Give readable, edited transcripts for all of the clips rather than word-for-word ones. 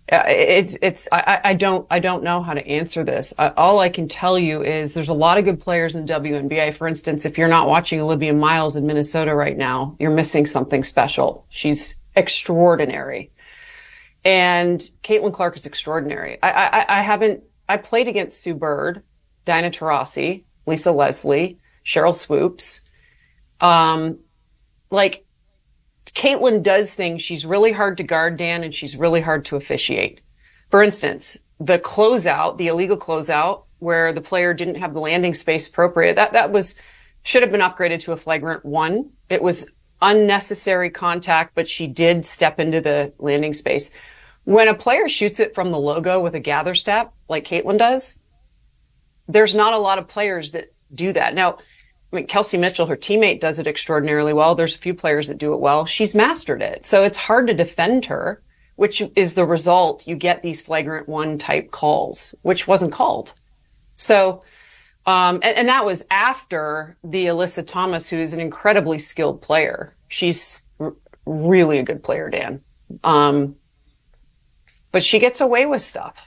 I don't know how to answer this. All I can tell you is there's a lot of good players in the WNBA. For instance, if you're not watching Olivia Miles in Minnesota right now, you're missing something special. She's extraordinary. And Caitlin Clark is extraordinary. I played against Sue Bird, Diana Taurasi, Lisa Leslie, Cheryl Swoops. Like, Caitlin does things. She's really hard to guard, Dan, and she's really hard to officiate. For instance, the closeout, the illegal closeout, where the player didn't have the landing space appropriate, should have been upgraded to a flagrant 1. It was unnecessary contact, but she did step into the landing space. When a player shoots it from the logo with a gather step, like Caitlin does, there's not a lot of players that do that. Now, I mean, Kelsey Mitchell, her teammate, does it extraordinarily well. There's a few players that do it well. She's mastered it. So it's hard to defend her, which is the result. You get these flagrant 1 type calls, which wasn't called. So, and that was after the Alyssa Thomas, who is an incredibly skilled player. She's really a good player, Dan. But she gets away with stuff.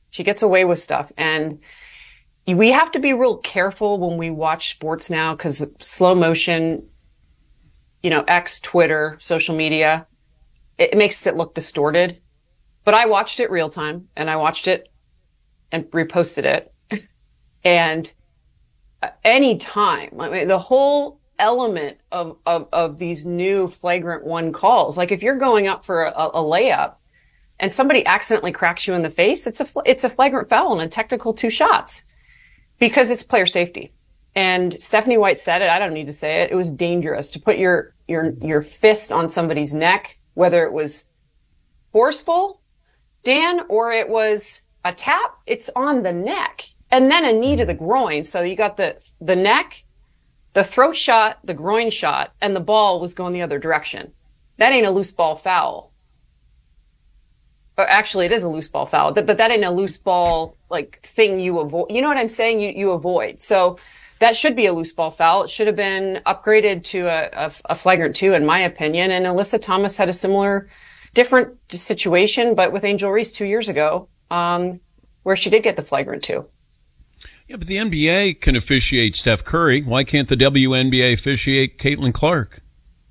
And we have to be real careful when we watch sports now, because slow motion, X, Twitter, social media, it makes it look distorted. But I watched it real time, and I watched it and reposted it. And any time, I mean, the whole element of these new flagrant 1 calls, like if you're going up for a layup and somebody accidentally cracks you in the face, it's a flagrant foul and a technical 2 shots. Because it's player safety. And Stephanie White said it. I don't need to say it. It was dangerous to put your fist on somebody's neck, whether it was forceful, Dan, or it was a tap. It's on the neck. And then a knee to the groin. So you got the neck, the throat shot, the groin shot, and the ball was going the other direction. That ain't a loose ball foul. Actually, it is a loose ball foul, but that ain't a loose ball, like, thing you avoid. You know what I'm saying? You avoid. So that should be a loose ball foul. It should have been upgraded to a flagrant 2, in my opinion. And Alyssa Thomas had a similar, different situation, but with Angel Reese 2 years ago, where she did get the flagrant 2. Yeah, but the NBA can officiate Steph Curry. Why can't the WNBA officiate Caitlin Clark?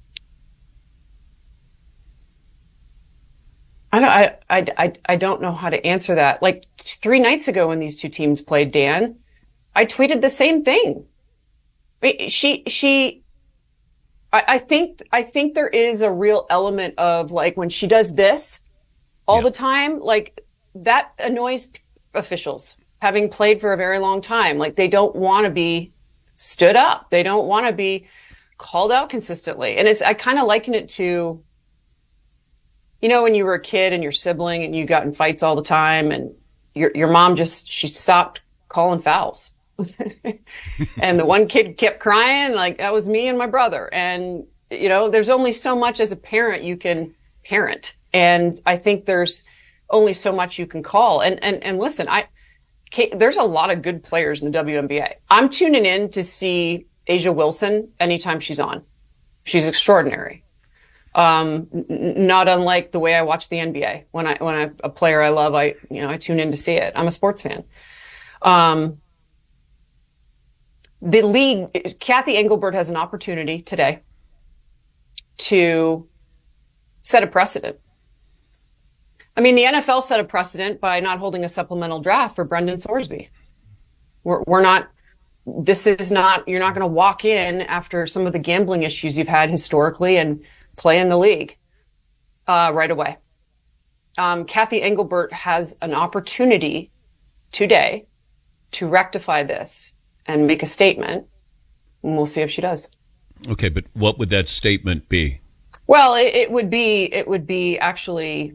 I don't know how to answer that. Like 3 nights ago when these 2 teams played, Dan, I tweeted the same thing. I think there is a real element of, like, when she does this all the time, like, that annoys officials, having played for a very long time. Like, they don't want to be stood up. They don't want to be called out consistently. And I kind of liken it to, when you were a kid and your sibling and you got in fights all the time, and your mom she stopped calling fouls. And the one kid kept crying, like, that was me and my brother. And, there's only so much as a parent you can parent. And I think there's only so much you can call. And listen, there's a lot of good players in the WNBA. I'm tuning in to see Asia Wilson anytime she's on. She's extraordinary. Not unlike the way I watch the NBA. When a player I love, I tune in to see it. I'm a sports fan. The league, Kathy Engelbert has an opportunity today to set a precedent. I mean, the NFL set a precedent by not holding a supplemental draft for Brendan Sorsby. You're not going to walk in after some of the gambling issues you've had historically and play in the league right away. Kathy Engelbert has an opportunity today to rectify this and make a statement, and we'll see if she does. Okay, but what would that statement be? Well, it would be actually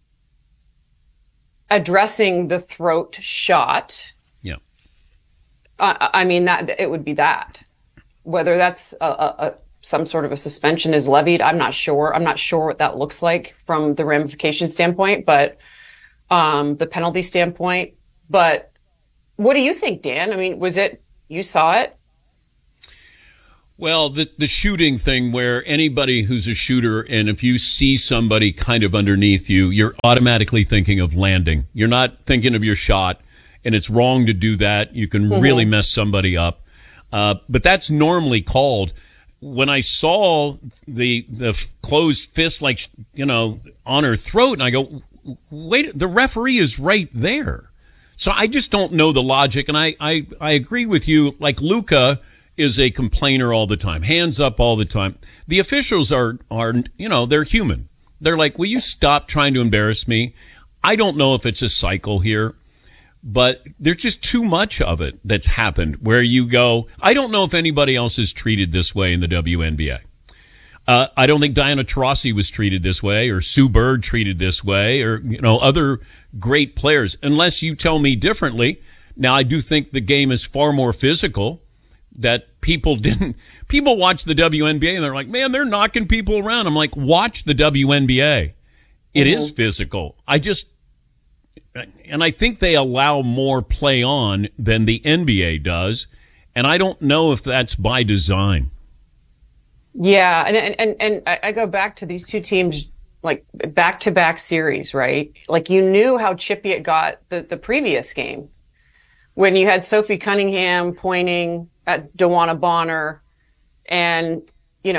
addressing the throat shot. Yeah. I mean, that it would be that. Whether that's some sort of a suspension is levied, I'm not sure. I'm not sure what that looks like from the ramification standpoint, but the penalty standpoint. But what do you think, Dan? I mean, you saw it? Well, the shooting thing where anybody who's a shooter, and if you see somebody kind of underneath you, you're automatically thinking of landing. You're not thinking of your shot, and it's wrong to do that. You can really mess somebody up. But that's normally called. When I saw the closed fist, like, on her throat, and I go, wait, the referee is right there. So I just don't know the logic, and I agree with you. Like, Luka is a complainer all the time, hands up all the time. The officials are they're human. They're like, will you stop trying to embarrass me? I don't know if it's a cycle here, but there's just too much of it that's happened where you go, I don't know if anybody else is treated this way in the WNBA. I don't think Diana Taurasi was treated this way, or Sue Bird treated this way, or, other great players, unless you tell me differently. Now, I do think the game is far more physical, that people watch the WNBA and they're like, man, they're knocking people around. I'm like, watch the WNBA. It is physical. And I think they allow more play on than the NBA does. And I don't know if that's by design. Yeah. And I go back to these two teams, like back-to-back series, right? Like, you knew how chippy it got the previous game when you had Sophie Cunningham pointing at DeWanna Bonner, and you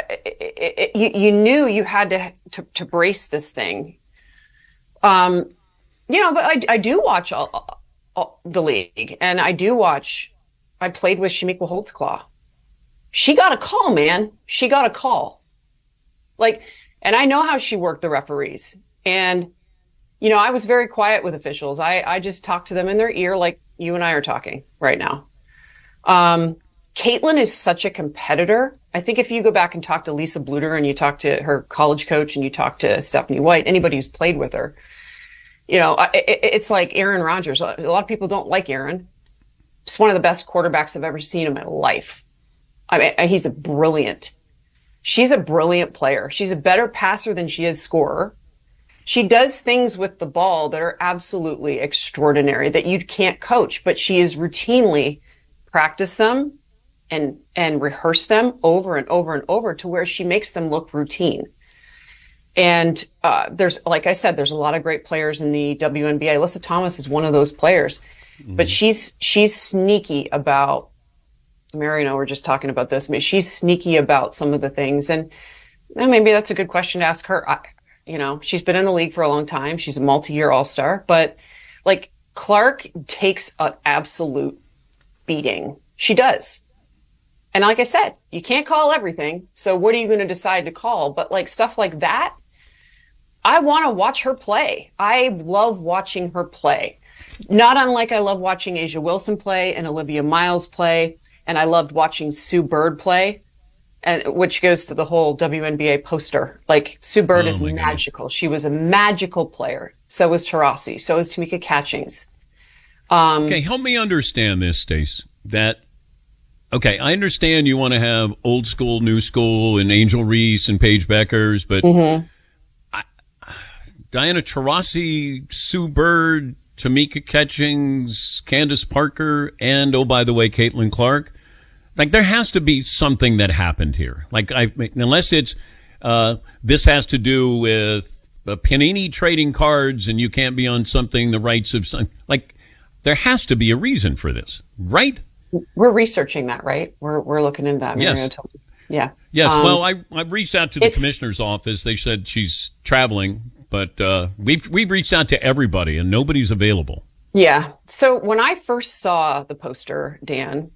knew you had to brace this thing. But I do watch all the league, and I played with Shamiqua Holtzclaw. She got a call, man. She got a call. And I know how she worked the referees. And, I was very quiet with officials. I just talked to them in their ear like you and I are talking right now. Caitlin is such a competitor. I think if you go back and talk to Lisa Bluter, and you talk to her college coach, and you talk to Stephanie White, anybody who's played with her, it's like Aaron Rodgers. A lot of people don't like Aaron. He's one of the best quarterbacks I've ever seen in my life. I mean, she's a brilliant player. She's a better passer than she is scorer. She does things with the ball that are absolutely extraordinary that you can't coach, but she is routinely practice them and rehearse them over and over and over to where she makes them look routine. And there's, like I said, there's a lot of great players in the WNBA. Alyssa Thomas is one of those players, but she's sneaky about. Mary and I were just talking about this. I mean, she's sneaky about some of the things, and maybe that's a good question to ask her. She's been in the league for a long time. She's a multi-year All-Star, but like, Clark takes an absolute beating. She does. And like I said, you can't call everything. So what are you going to decide to call? But like, stuff like that, I want to watch her play. I love watching her play. Not unlike I love watching A'ja Wilson play and Olivia Miles play. And I loved watching Sue Bird play, and which goes to the whole WNBA poster. Like, Sue Bird is magical. Goodness. She was a magical player. So was Taurasi. So was Tamika Catchings. Okay, help me understand this, Stace. Okay, I understand you want to have old school, new school, and Angel Reese and Paige Beckers, but Diana Taurasi, Sue Bird, Tamika Catchings, Candace Parker, and, oh, by the way, Caitlin Clark. Like, there has to be something that happened here. Like, unless it's this has to do with Panini trading cards and you can't be on something, the rights of some. Like, there has to be a reason for this, right? We're researching that, right? We're looking into that. Yes. Yeah. Yes. Well, I reached out to the commissioner's office. They said she's traveling, but we've reached out to everybody and nobody's available. Yeah. So when I first saw the poster, Dan,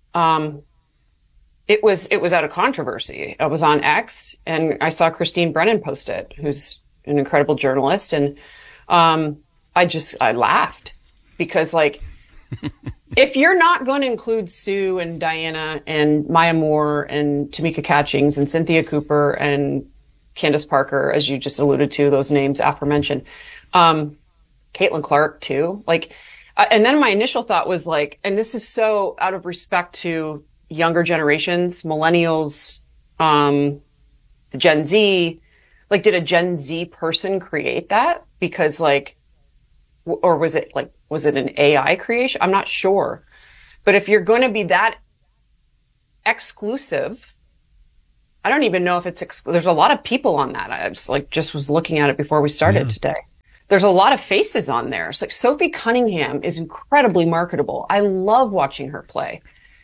it was out of controversy. I was on X and I saw Christine Brennan post it, who's an incredible journalist, and I laughed because, like, if you're not going to include Sue and Diana and Maya Moore and Tamika Catchings and Cynthia Cooper and Candace Parker, as you just alluded to, those names aforementioned, Caitlin Clark too, like, and then my initial thought was like, and this is so out of respect to younger generations, millennials, the Gen Z, like, did a Gen Z person create that? Because, like, or was it an AI creation? I'm not sure. But if you're going to be that exclusive. I don't even know if it's there's a lot of people on that. I just was looking at it before we started today. There's a lot of faces on there. It's like Sophie Cunningham is incredibly marketable. I love watching her play.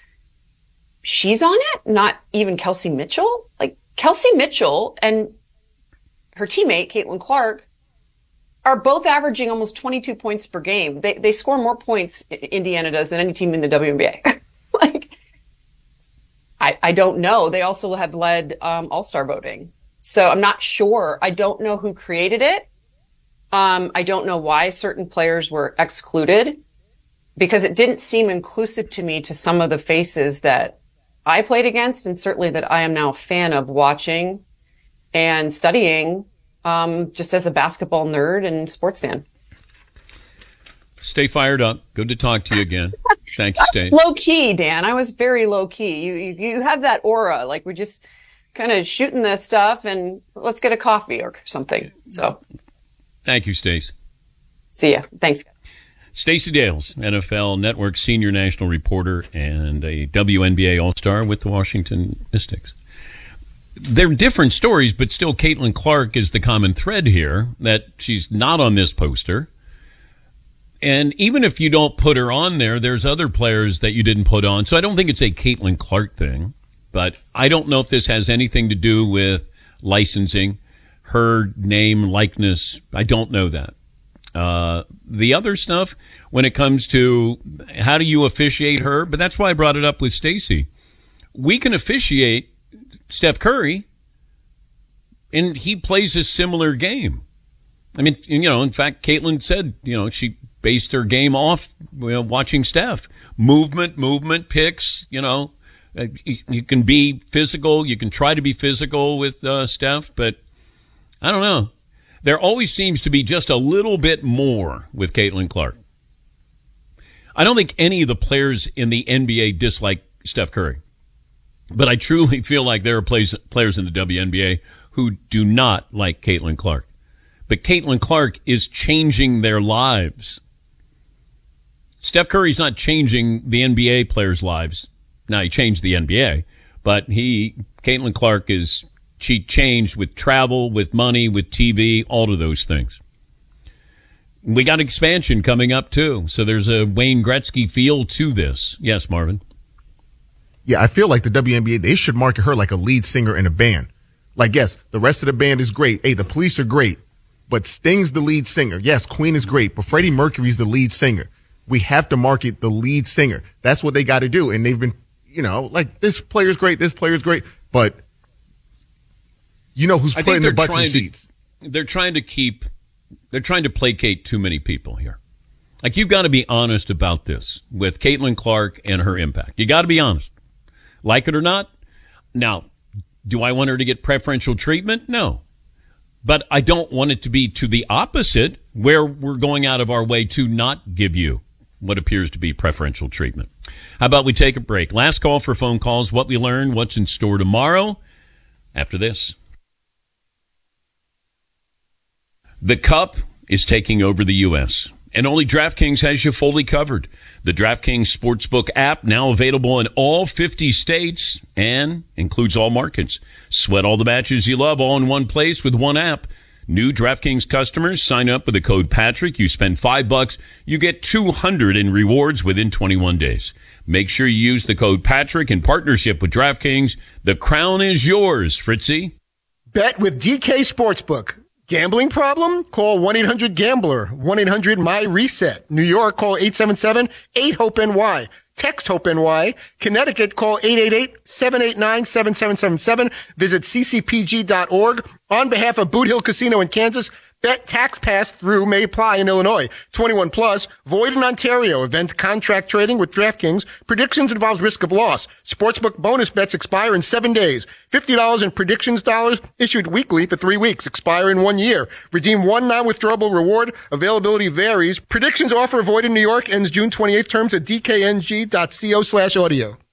She's on it, not even Kelsey Mitchell. Like Kelsey Mitchell and her teammate, Caitlin Clark, are both averaging almost 22 points per game. They score more points, Indiana does, than any team in the WNBA. Like, I don't know. They also have led All-Star voting. So I'm not sure. I don't know who created it. I don't know why certain players were excluded, because it didn't seem inclusive to me to some of the faces that I played against, and certainly that I am now a fan of watching and studying, just as a basketball nerd and sports fan. Stay fired up. Good to talk to you again. Thank you, Stacey. Low key, Dan. I was very low key. You have that aura. Like, we're just kind of shooting this stuff and let's get a coffee or something. So. Thank you, Stacey. See ya. Thanks. Stacey Dales, NFL Network senior national reporter and a WNBA All-Star with the Washington Mystics. They're different stories, but still Caitlin Clark is the common thread here, that she's not on this poster. And even if you don't put her on there, there's other players that you didn't put on. So I don't think it's a Caitlin Clark thing, but I don't know if this has anything to do with licensing, her name, likeness. I don't know that. The other stuff, when it comes to how do you officiate her, but that's why I brought it up with Stacey. We can officiate Steph Curry, and he plays a similar game. I mean, in fact, Caitlin said, she based her game off watching Steph. Movement, picks, you can be physical. You can try to be physical with Steph, but I don't know. There always seems to be just a little bit more with Caitlin Clark. I don't think any of the players in the NBA dislike Steph Curry, but I truly feel like there are players in the WNBA who do not like Caitlin Clark. But Caitlin Clark is changing their lives. Steph Curry's not changing the NBA players' lives. Now, he changed the NBA, but Caitlin Clark she changed with travel, with money, with TV, all of those things. We got expansion coming up, too. So there's a Wayne Gretzky feel to this. Yes, Marvin? Yeah, I feel like the WNBA, they should market her like a lead singer in a band. Like, yes, the rest of the band is great. Hey, the Police are great, but Sting's the lead singer. Yes, Queen is great, but Freddie Mercury's the lead singer. We have to market the lead singer. That's what they got to do. And they've been, like, this player's great, but who's putting the butts in seats. They're trying to placate too many people here. Like, you've got to be honest about this with Caitlin Clark and her impact. You got to be honest. Like it or not. Now, do I want her to get preferential treatment? No. But I don't want it to be to the opposite, where we're going out of our way to not give you what appears to be preferential treatment. How about we take a break? Last call for phone calls, what we learned, what's in store tomorrow, after this. The Cup is taking over the U.S., and only DraftKings has you fully covered. The DraftKings Sportsbook app, now available in all 50 states and includes all markets. Sweat all the matches you love all in one place with one app. New DraftKings customers sign up with the code Patrick. You spend $5, you get $200 in rewards within 21 days. Make sure you use the code Patrick in partnership with DraftKings. The crown is yours, Fritzy. Bet with DK Sportsbook. Gambling problem? Call 1-800-GAMBLER. 1-800-MY-RESET. New York, call 877-8-HOPE-NY. Text HOPE-NY. Connecticut, call 888-789-7777. Visit ccpg.org. On behalf of Boot Hill Casino in Kansas, bet tax pass-through may apply in Illinois. 21 plus, void in Ontario. Event contract trading with DraftKings. Predictions involves risk of loss. Sportsbook bonus bets expire in 7 days. $50 in predictions dollars issued weekly for 3 weeks. Expire in 1 year. Redeem one non-withdrawable reward. Availability varies. Predictions offer void in New York. Ends June 28th. Terms at dkng.co/audio.